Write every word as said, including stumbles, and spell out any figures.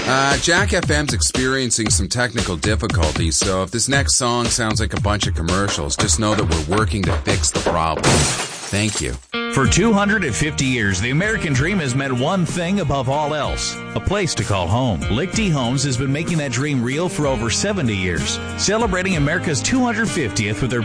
Uh, Jack F M's experiencing some technical difficulties, so if this next song sounds like a bunch of commercials, just know that we're working to fix the problem. Thank you. For two hundred fifty years, the American dream has meant one thing above all else: a place to call home. Lichty Homes has been making that dream real for over seventy years, celebrating America's two hundred fiftieth with their